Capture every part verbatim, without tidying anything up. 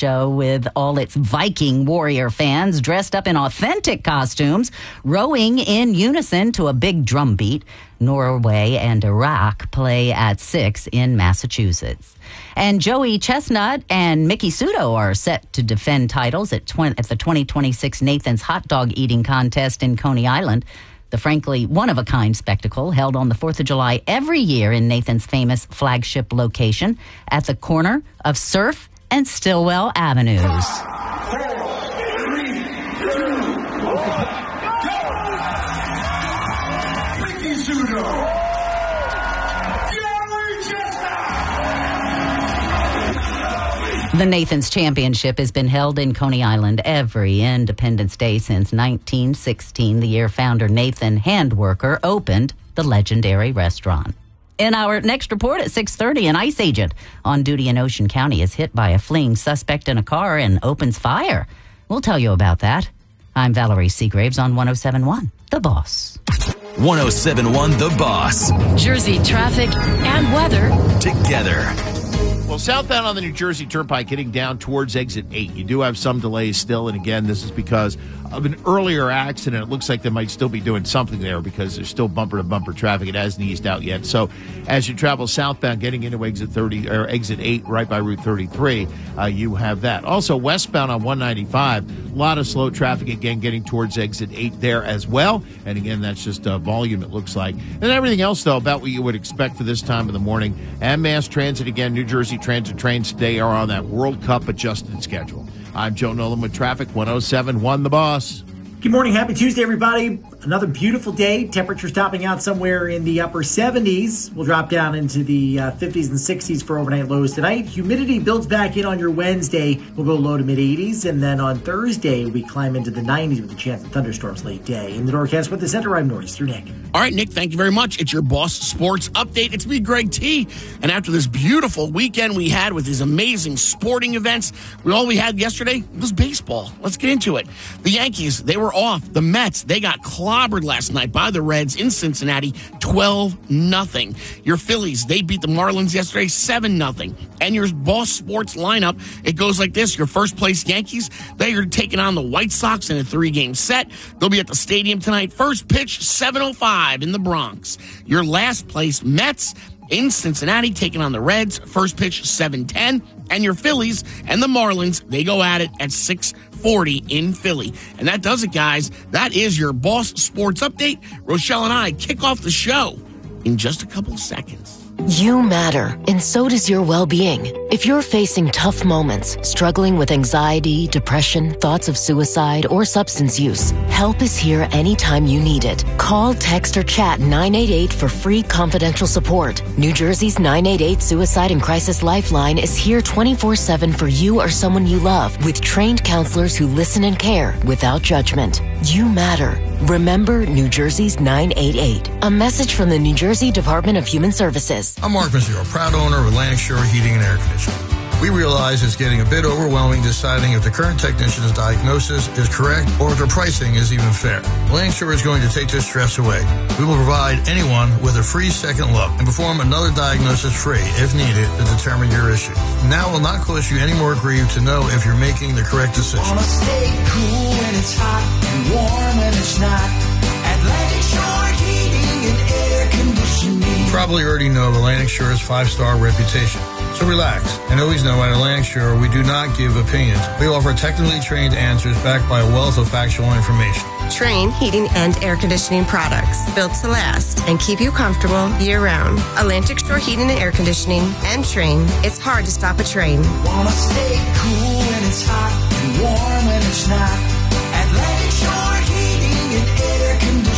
show with all its Viking warrior fans dressed up in authentic costumes, rowing in unison to a big drum beat. Norway and Iraq play at six in Massachusetts. And Joey Chestnut and Mickey Sudo are set to defend titles at, tw- at the twenty twenty-six Nathan's Hot Dog Eating Contest in Coney Island. The frankly one-of-a-kind spectacle held on the fourth of July every year in Nathan's famous flagship location at the corner of Surf and Stillwell Avenues. The Nathan's Championship has been held in Coney Island every Independence Day since nineteen sixteen, the year founder Nathan Handworker opened the legendary restaurant. In our next report at six thirty, an ICE agent on duty in Ocean County is hit by a fleeing suspect in a car and opens fire. We'll tell you about that. I'm Valerie Seagraves on one oh seven point one, The Boss. one oh seven point one The Boss. Jersey traffic and weather together. Well, southbound on the New Jersey Turnpike heading down towards exit eight. You do have some delays still, and again, this is because of an earlier accident. It looks like they might still be doing something there because there's still bumper-to-bumper traffic. It hasn't eased out yet. So as you travel southbound, getting into exit thirty or exit eight right by Route thirty-three, uh, you have that. Also, westbound on one ninety-five, a lot of slow traffic again getting towards exit eight there as well. And again, that's just uh, volume, it looks like. And everything else, though, about what you would expect for this time of the morning. And mass transit, again, New Jersey Transit trains today are on that World Cup adjusted schedule. I'm Joe Nolan with traffic, one oh seven point one The Boss. Good morning. Happy Tuesday, everybody. Another beautiful day. Temperatures topping out somewhere in the upper seventies. We'll drop down into the uh, fifties and sixties for overnight lows tonight. Humidity builds back in on your Wednesday. We'll go low to mid eighties. And then on Thursday, we climb into the nineties with a chance of thunderstorms late day. In the Northcast with the center, I'm Northeaster Nick. All right, Nick, thank you very much. It's your Boss Sports Update. It's me, Greg T. And after this beautiful weekend we had with these amazing sporting events, we, all we had yesterday was baseball. Let's get into it. The Yankees, they were off. The Mets, they got clobbered last night by the Reds in Cincinnati, twelve nothing. Your Phillies, they beat the Marlins yesterday, seven nothing. And your Boss Sports lineup, it goes like this. Your first place Yankees, they are taking on the White Sox in a three-game set. They'll be at the stadium tonight. First pitch, seven oh five in the Bronx. Your last place Mets in Cincinnati taking on the Reds. First pitch, seven ten. And your Phillies and the Marlins, they go at it at six forty in Philly. And that does it, guys. That is your Boss Sports Update. Rochelle and I kick off the show in just a couple of seconds. You matter, and so does your well-being. If you're facing tough moments, struggling with anxiety, depression, thoughts of suicide, or substance use, help is here anytime you need it. Call, text, or chat nine eight eight for free confidential support. New Jersey's nine eight eight Suicide and Crisis Lifeline is here twenty-four seven for you or someone you love, with trained counselors who listen and care without judgment. You matter. Remember New Jersey's nine eight eight. A message from the New Jersey Department of Human Services. I'm Mark Mazzero, proud owner of Atlantic Shore Heating and Air Conditioning. We realize it's getting a bit overwhelming deciding if the current technician's diagnosis is correct or if their pricing is even fair. Atlantic Shore is going to take this stress away. We will provide anyone with a free second look and perform another diagnosis free, if needed, to determine your issues. Now will not cost you any more grief to know if you're making the correct decision. Wanna stay cool when it's hot and warm when it's not. Atlantic Shore Heating and Air Conditioning. You probably already know of Atlantic Shore's five-star reputation. So relax, and always know at Atlantic Shore we do not give opinions. We offer technically trained answers backed by a wealth of factual information. Trane heating and air conditioning products built to last and keep you comfortable year-round. Atlantic Shore Heating and Air Conditioning and Trane. It's hard to stop a train. Wanna stay cool when it's hot and warm when it's not. Atlantic Shore Heating and Air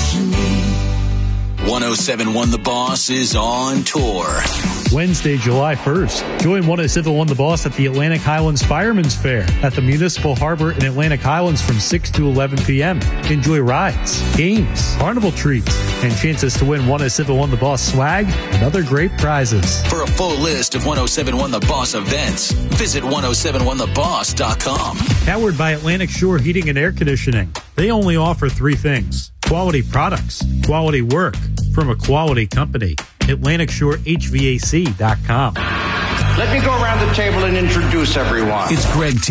Conditioning. one oh seven point one The Boss is on tour. Wednesday, July first. Join one oh seven point one The Boss at the Atlantic Highlands Fireman's Fair at the Municipal Harbor in Atlantic Highlands from six to eleven p.m. Enjoy rides, games, carnival treats, and chances to win one oh seven point one The Boss swag and other great prizes. For a full list of one oh seven point one The Boss events, visit one oh seven one the boss dot com. Powered by Atlantic Shore Heating and Air Conditioning. They only offer three things: quality products, quality work from a quality company. Atlantic Shore H V A C dot com. Let me go around the table and introduce everyone. It's Greg T.